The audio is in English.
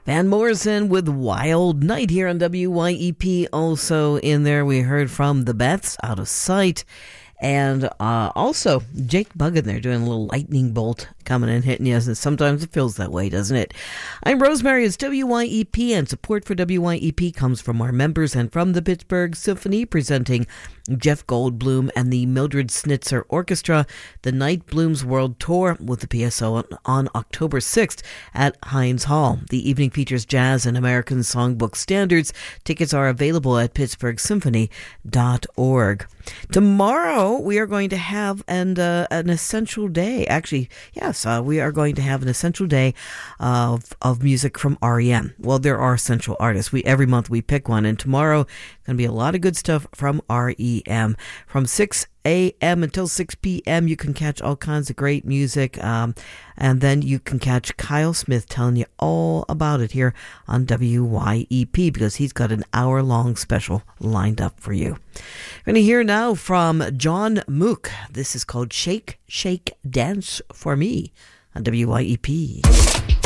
Van Morrison with Wild Night here on WYEP. Also in there, we heard from the Beths, Out of Sight. And also Jake Buggin there doing a little lightning bolt coming and hitting you. And sometimes it feels that way, doesn't it? I'm Rosemary. It's WYEP, and support for WYEP comes from our members and from the Pittsburgh Symphony, presenting Jeff Goldblum and the Mildred Snitzer Orchestra, the Night Blooms World Tour with the PSO on October 6th at Heinz Hall. The evening features jazz and American songbook standards. Tickets are available at pittsburghsymphony.org. Tomorrow we are going to have an essential day. Actually, yes, we are going to have an essential day of music from REM. Well, there are essential artists. Every month we pick one, and tomorrow going to be a lot of good stuff from REM. From 6 a.m. until 6 p.m. you can catch all kinds of great music, and then you can catch Kyle Smith telling you all about it here on WYEP, because he's got an hour-long special lined up for you. We're going to hear now from John Mook. This is called Shake, Shake, Dance for Me on WYEP.